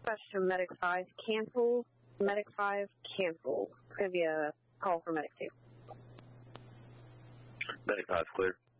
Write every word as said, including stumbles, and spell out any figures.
question, Medic five, cancel. Medic five, cancel. It's going to be a call for Medic two. Medic five, clear.